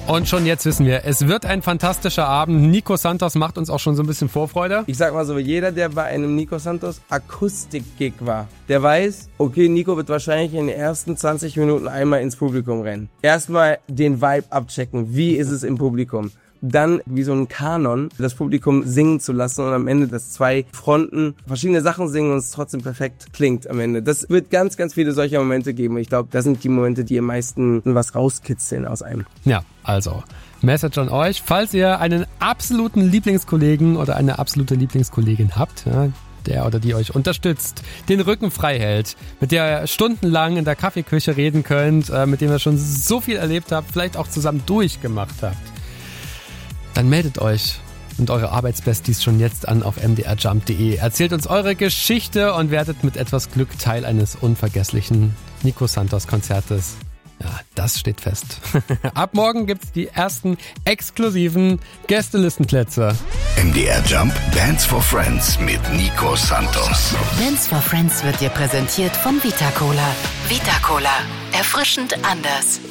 Und schon jetzt wissen wir, es wird ein fantastischer Abend. Nico Santos macht uns auch schon so ein bisschen Vorfreude. Ich sag mal so, jeder, der bei einem Nico Santos Akustik-Gig war, der weiß, okay, Nico wird wahrscheinlich in den ersten 20 Minuten einmal ins Publikum rennen. Erstmal den Vibe abchecken. Wie ist es im Publikum? Dann wie so ein Kanon das Publikum singen zu lassen und am Ende, dass zwei Fronten verschiedene Sachen singen und es trotzdem perfekt klingt am Ende. Das wird ganz, ganz viele solcher Momente geben. Ich glaube, das sind die Momente, die am meisten was rauskitzeln aus einem. Ja, also Message an euch, falls ihr einen absoluten Lieblingskollegen oder eine absolute Lieblingskollegin habt, ja, der oder die euch unterstützt, den Rücken frei hält, mit der ihr stundenlang in der Kaffeeküche reden könnt, mit dem ihr schon so viel erlebt habt, vielleicht auch zusammen durchgemacht habt, dann meldet euch und eure Arbeitsbesties schon jetzt an auf mdrjump.de. Erzählt uns eure Geschichte und werdet mit etwas Glück Teil eines unvergesslichen Nico Santos Konzertes. Ja, das steht fest. Ab morgen gibt's die ersten exklusiven Gästelistenplätze. MDR Jump Dance for Friends mit Nico Santos. Dance for Friends wird dir präsentiert von Vita Cola. Vita Cola. Erfrischend anders.